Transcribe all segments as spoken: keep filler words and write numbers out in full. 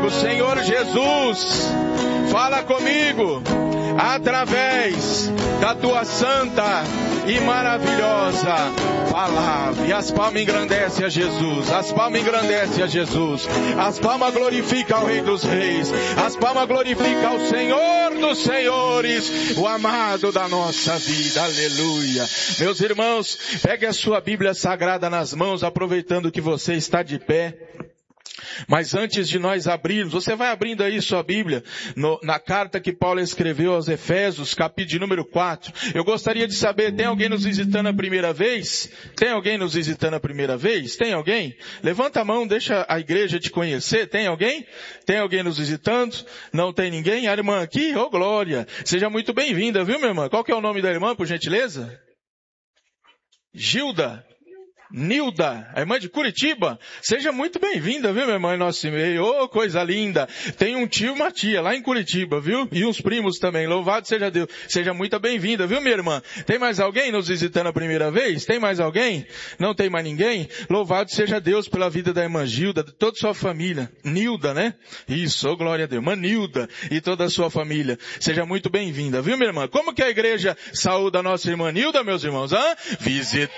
comigo, Senhor Jesus, fala comigo através da tua santa e maravilhosa palavra. E as palmas engrandecem a Jesus, as palmas engrandecem a Jesus, as palmas glorificam ao Rei dos Reis, as palmas glorificam ao Senhor dos Senhores, o amado da nossa vida. Aleluia. Meus irmãos, pegue a sua Bíblia Sagrada nas mãos, aproveitando que você está de pé. Mas antes de nós abrirmos, você vai abrindo aí sua Bíblia, no, na carta que Paulo escreveu aos Efésios, capítulo de número quatro. Eu gostaria de saber, tem alguém nos visitando a primeira vez? Tem alguém nos visitando a primeira vez? Tem alguém? Levanta a mão, deixa a igreja te conhecer. Tem alguém? Tem alguém nos visitando? Não tem ninguém? A irmã aqui? Ô, glória! Seja muito bem-vinda, viu, minha irmã? Qual que é o nome da irmã, por gentileza? Gilda. Nilda, a irmã de Curitiba, seja muito bem-vinda, viu, minha irmã, em nosso meio. Ô, coisa linda. Tem um tio e uma tia lá em Curitiba, viu? E uns primos também. Louvado seja Deus. Seja muito bem-vinda, viu, minha irmã? Tem mais alguém nos visitando a primeira vez? Tem mais alguém? Não tem mais ninguém? Louvado seja Deus pela vida da irmã Gilda, de toda a sua família. Nilda, né? Isso, ô, glória a Deus. Irmã Nilda e toda a sua família. Seja muito bem-vinda, viu, minha irmã? Como que a igreja saúda a nossa irmã Nilda, meus irmãos? Hã? Visita.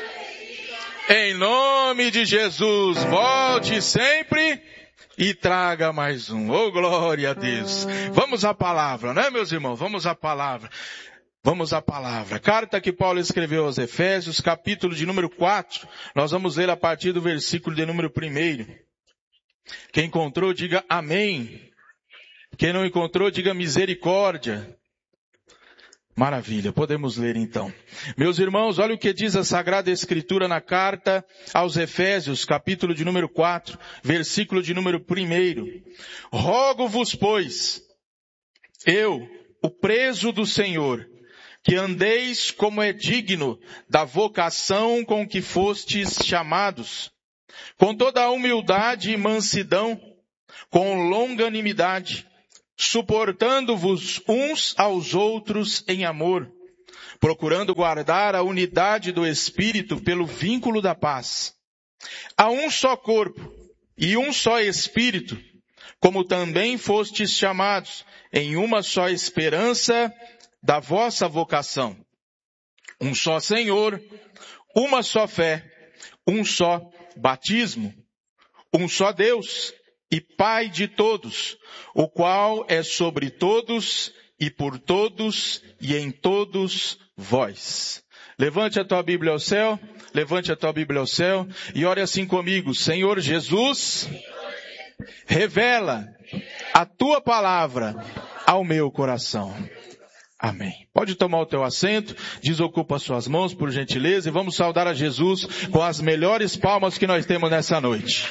Em nome de Jesus, volte sempre e traga mais um. Oh, glória a Deus. Vamos à palavra, né, meus irmãos? Vamos à palavra. Vamos à palavra. Carta que Paulo escreveu aos Efésios, capítulo de número quatro. Nós vamos ler a partir do versículo de número um. Quem encontrou, diga amém. Quem não encontrou, diga misericórdia. Maravilha, podemos ler então. Meus irmãos, olha o que diz a Sagrada Escritura na carta aos Efésios, capítulo de número quatro, versículo de número um. Rogo-vos, pois, eu, o preso do Senhor, que andeis como é digno da vocação com que fostes chamados, com toda a humildade e mansidão, com longanimidade, suportando-vos uns aos outros em amor, procurando guardar a unidade do Espírito pelo vínculo da paz. Há um só corpo e um só Espírito, como também fostes chamados em uma só esperança da vossa vocação. Um só Senhor, uma só fé, um só batismo, um só Deus e Pai de todos, o qual é sobre todos e por todos e em todos vós. Levante a tua Bíblia ao céu, levante a tua Bíblia ao céu e ore assim comigo. Senhor Jesus, revela a tua palavra ao meu coração. Amém. Pode tomar o teu assento, desocupa as suas mãos, por gentileza, e vamos saudar a Jesus com as melhores palmas que nós temos nessa noite.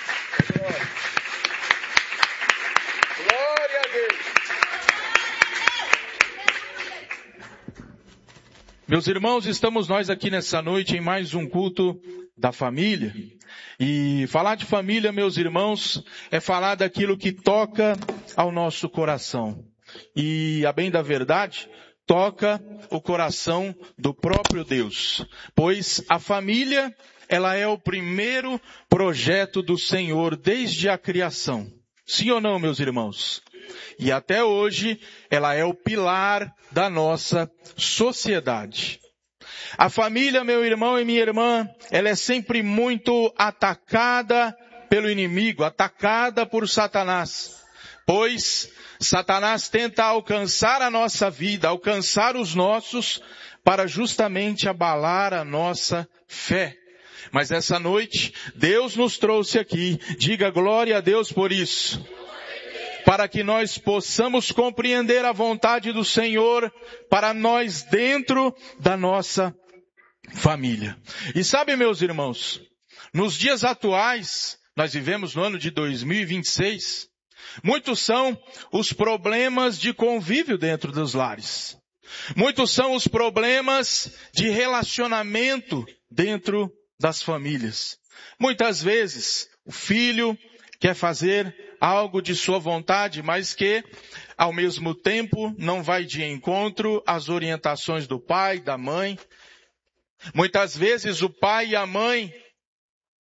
Meus irmãos, estamos nós aqui nessa noite em mais um culto da família. E falar de família, meus irmãos, é falar daquilo que toca ao nosso coração. E, a bem da verdade, toca o coração do próprio Deus. Pois a família, ela é o primeiro projeto do Senhor desde a criação. Sim ou não, meus irmãos? E até hoje, ela é o pilar da nossa sociedade. A família, meu irmão e minha irmã, ela é sempre muito atacada pelo inimigo, atacada por Satanás. Pois Satanás tenta alcançar a nossa vida, alcançar os nossos, para justamente abalar a nossa fé. Mas essa noite, Deus nos trouxe aqui, diga glória a Deus por isso, para que nós possamos compreender a vontade do Senhor para nós dentro da nossa família. E sabe, meus irmãos, nos dias atuais, nós vivemos no ano de dois mil e vinte e seis, muitos são os problemas de convívio dentro dos lares. Muitos são os problemas de relacionamento dentro das famílias. Muitas vezes, o filho quer fazer algo de sua vontade, mas que, ao mesmo tempo, não vai de encontro às orientações do pai, da mãe. Muitas vezes o pai e a mãe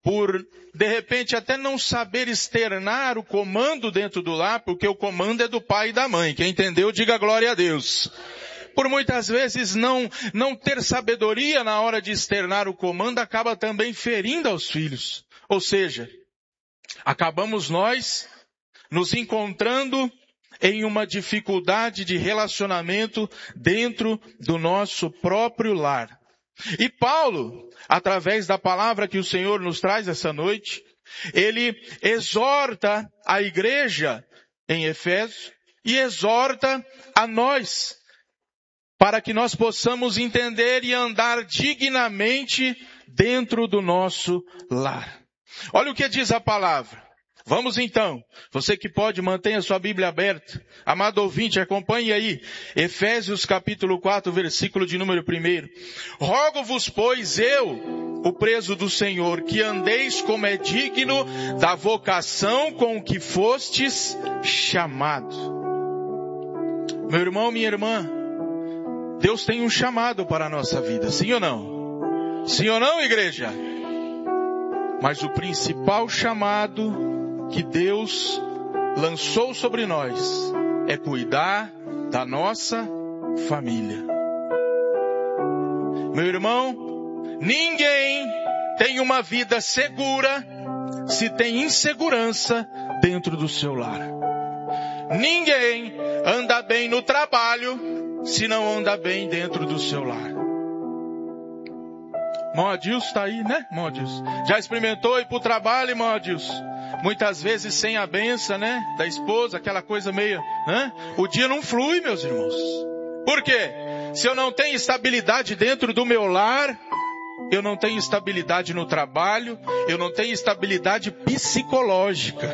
por, de repente, até não saber externar o comando dentro do lar, porque o comando é do pai e da mãe. Quem entendeu, diga glória a Deus. Por muitas vezes não, não ter sabedoria na hora de externar o comando acaba também ferindo aos filhos. Ou seja, acabamos nós nos encontrando em uma dificuldade de relacionamento dentro do nosso próprio lar. E Paulo, através da palavra que o Senhor nos traz essa noite, ele exorta a igreja em Efésios e exorta a nós para que nós possamos entender e andar dignamente dentro do nosso lar. Olha o que diz a palavra. Vamos então, você que pode, mantenha sua Bíblia aberta. Amado ouvinte, acompanhe aí. Efésios capítulo quatro, versículo de número um. Rogo-vos, pois, eu, o preso do Senhor, que andeis como é digno da vocação com que fostes chamado. Meu irmão, minha irmã, Deus tem um chamado para a nossa vida, sim ou não? Sim ou não, igreja? Mas o principal chamado que Deus lançou sobre nós é cuidar da nossa família. Meu irmão, ninguém tem uma vida segura se tem insegurança dentro do seu lar. Ninguém anda bem no trabalho se não anda bem dentro do seu lar. Irmão Adilson está aí, né, irmão Adilson? Já experimentou ir para o trabalho, irmão Adilson? Muitas vezes sem a benção, né, da esposa, aquela coisa meio, né? O dia não flui, meus irmãos. Por quê? Se eu não tenho estabilidade dentro do meu lar, eu não tenho estabilidade no trabalho, eu não tenho estabilidade psicológica.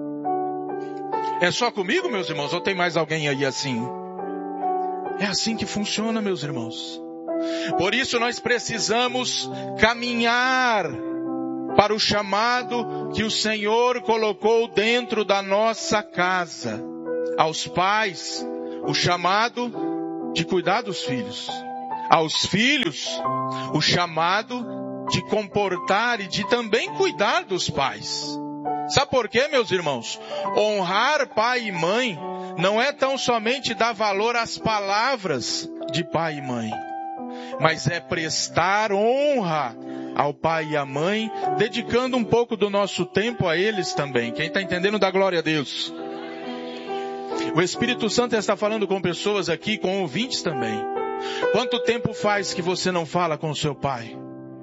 É só comigo, meus irmãos? Ou tem mais alguém aí assim? É assim que funciona, meus irmãos. Por isso nós precisamos caminhar para o chamado que o Senhor colocou dentro da nossa casa. Aos pais, o chamado de cuidar dos filhos. Aos filhos, o chamado de comportar e de também cuidar dos pais. Sabe por quê, meus irmãos? Honrar pai e mãe não é tão somente dar valor às palavras de pai e mãe, mas é prestar honra ao pai e à mãe, dedicando um pouco do nosso tempo a eles também. Quem está entendendo, dá glória a Deus. O Espírito Santo está falando com pessoas aqui, com ouvintes também. Quanto tempo faz que você não fala com o seu pai?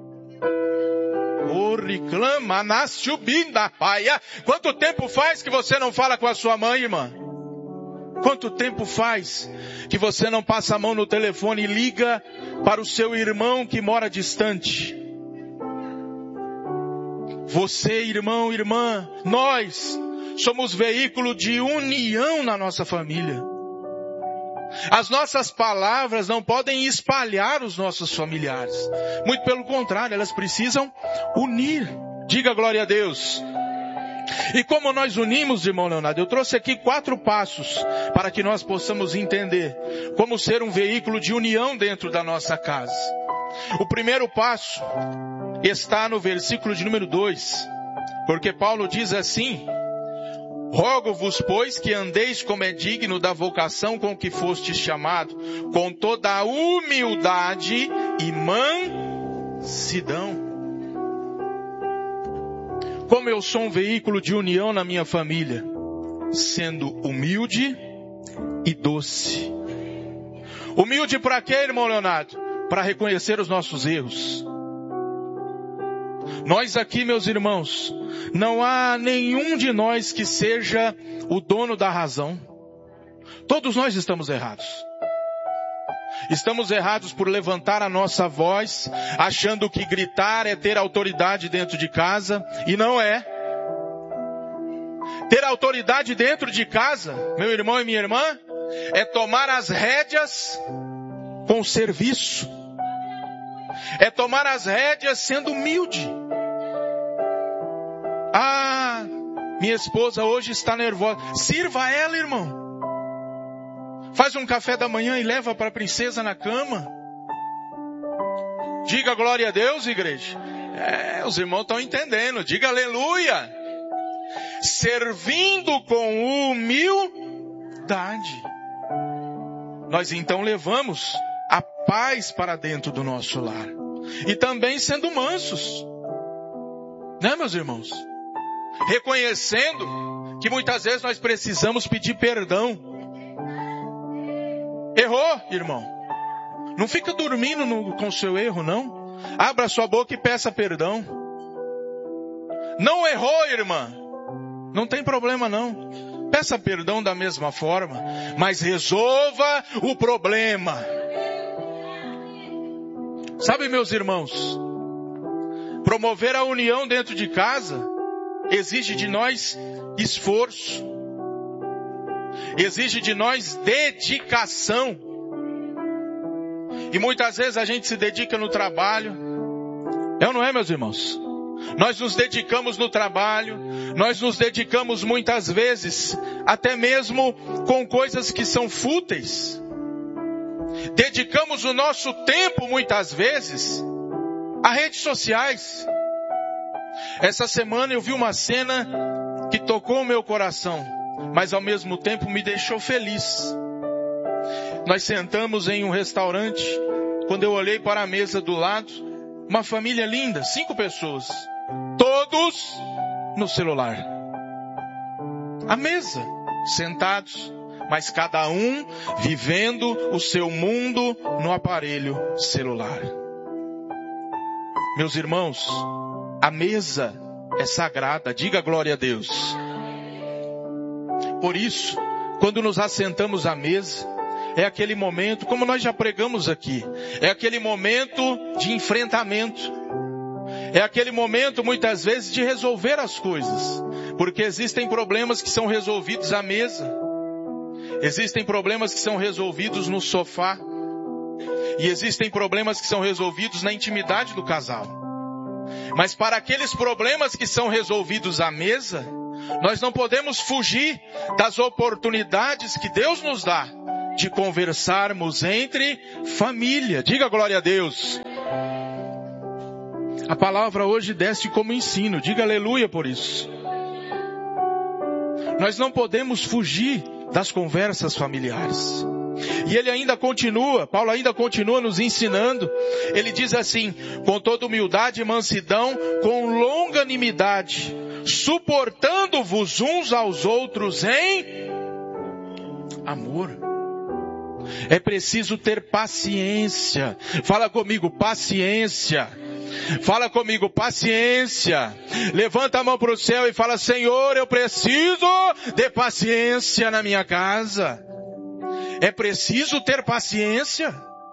Oh, reclama, nasce o binda, paia. Quanto tempo faz que você não fala com a sua mãe, irmã? Quanto tempo faz que você não passa a mão no telefone e liga para o seu irmão que mora distante? Você, irmão, irmã, nós somos veículo de união na nossa família. As nossas palavras não podem espalhar os nossos familiares. Muito pelo contrário, elas precisam unir. Diga glória a Deus. E como nós unimos, irmão Leonardo, eu trouxe aqui quatro passos para que nós possamos entender como ser um veículo de união dentro da nossa casa. O primeiro passo está no versículo de número dois, porque Paulo diz assim: rogo-vos, pois, que andeis como é digno da vocação com que fostes chamado, com toda a humildade e mansidão. Como eu sou um veículo de união na minha família, sendo humilde e doce. Humilde para quê, irmão Leonardo? Para reconhecer os nossos erros. Nós aqui, meus irmãos, não há nenhum de nós que seja o dono da razão. Todos nós estamos errados. Estamos errados por levantar a nossa voz, achando que gritar é ter autoridade dentro de casa, e não é. Ter autoridade dentro de casa, meu irmão e minha irmã, é tomar as rédeas com serviço. É tomar as rédeas sendo humilde. Ah, minha esposa hoje está nervosa. Sirva ela, irmão. Faz um café da manhã e leva para a princesa na cama. Diga glória a Deus, igreja. É, os irmãos estão entendendo. Diga aleluia. Servindo com humildade. Nós então levamos a paz para dentro do nosso lar. E também sendo mansos. Né, meus irmãos? Reconhecendo que muitas vezes nós precisamos pedir perdão. Errou, irmão? Não fica dormindo no, com o seu erro, não. Abra sua boca e peça perdão. Não errou, irmã? Não tem problema, não. Peça perdão da mesma forma, mas resolva o problema. Sabe, meus irmãos, promover a união dentro de casa exige de nós esforço. Exige de nós dedicação. E muitas vezes a gente se dedica no trabalho. É ou não é, meus irmãos? Nós nos dedicamos no trabalho. Nós nos dedicamos muitas vezes até mesmo com coisas que são fúteis. Dedicamos o nosso tempo muitas vezes a redes sociais. Essa semana eu vi uma cena que tocou o meu coração, mas ao mesmo tempo me deixou feliz. Nós sentamos em um restaurante, quando eu olhei para a mesa do lado, uma família linda, cinco pessoas, todos no celular. A mesa, sentados, mas cada um vivendo o seu mundo no aparelho celular. Meus irmãos, a mesa é sagrada, diga glória a Deus. Por isso, quando nos assentamos à mesa, é aquele momento, como nós já pregamos aqui, é aquele momento de enfrentamento. É aquele momento, muitas vezes, de resolver as coisas. Porque existem problemas que são resolvidos à mesa. Existem problemas que são resolvidos no sofá. E existem problemas que são resolvidos na intimidade do casal. Mas para aqueles problemas que são resolvidos à mesa, nós não podemos fugir das oportunidades que Deus nos dá de conversarmos entre família. Diga glória a Deus. A palavra hoje desce como ensino. Diga aleluia por isso. Nós não podemos fugir das conversas familiares. E ele ainda continua, Paulo ainda continua nos ensinando. Ele diz assim: com toda humildade e mansidão, com longanimidade, suportando-vos uns aos outros em amor. É preciso ter paciência. Fala comigo, paciência. Fala comigo, paciência. Levanta a mão para o céu e fala: Senhor, eu preciso de paciência na minha casa. É preciso ter paciência.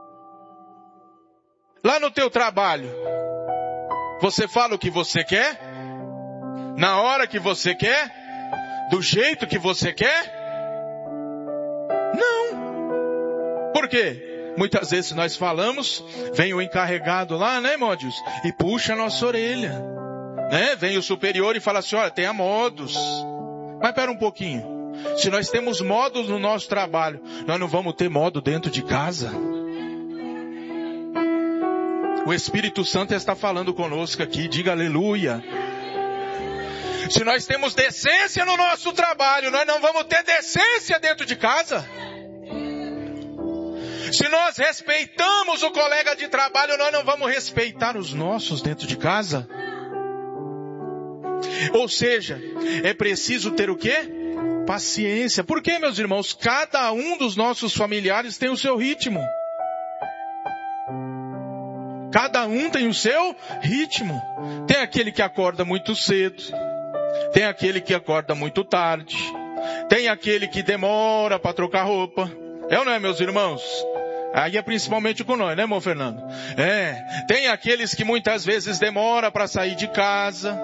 Lá no teu trabalho, você fala o que você quer? Na hora que você quer? Do jeito que você quer? Não. Por quê? Muitas vezes nós falamos, vem o encarregado lá, né, Módios? E puxa a nossa orelha. Né? Vem o superior e fala assim: olha, tenha modos. Mas espera um pouquinho. Se nós temos modos no nosso trabalho, nós não vamos ter modo dentro de casa? O Espírito Santo está falando conosco aqui, diga aleluia. Se nós temos decência no nosso trabalho, nós não vamos ter decência dentro de casa? Se nós respeitamos o colega de trabalho, nós não vamos respeitar os nossos dentro de casa? Ou seja, é preciso ter o quê? Paciência. Por quê, meus irmãos? Cada um dos nossos familiares tem o seu ritmo. Cada um tem o seu ritmo. Tem aquele que acorda muito cedo. Tem aquele que acorda muito tarde. Tem aquele que demora para trocar roupa. É ou não é, meus irmãos? Aí é principalmente com nós, né, irmão Fernando? É. Tem aqueles que muitas vezes demoram para sair de casa.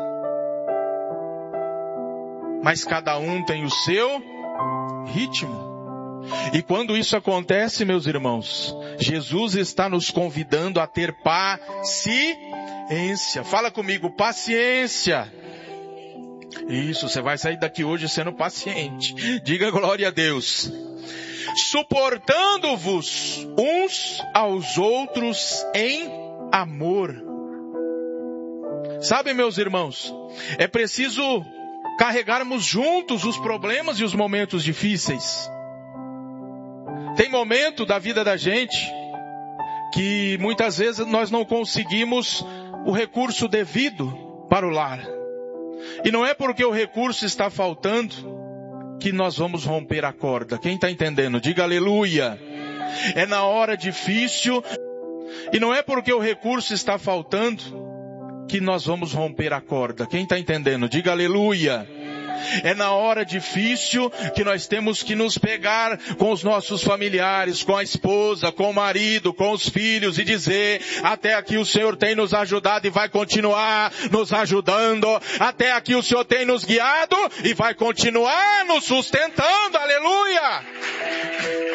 Mas cada um tem o seu ritmo. E quando isso acontece, meus irmãos, Jesus está nos convidando a ter paciência. Fala comigo, paciência. Isso, você vai sair daqui hoje sendo paciente. Diga glória a Deus. Suportando-vos uns aos outros em amor. Sabe, meus irmãos, é preciso carregarmos juntos os problemas e os momentos difíceis. Tem momento da vida da gente que muitas vezes nós não conseguimos o recurso devido para o lar. E não é porque o recurso está faltando que nós vamos romper a corda. Quem está entendendo? Diga aleluia. É na hora difícil, e não é porque o recurso está faltando que nós vamos romper a corda. Quem está entendendo? Diga aleluia. É na hora difícil que nós temos que nos pegar com os nossos familiares, com a esposa, com o marido, com os filhos e dizer: até aqui o Senhor tem nos ajudado e vai continuar nos ajudando. Até aqui o Senhor tem nos guiado e vai continuar nos sustentando. Aleluia!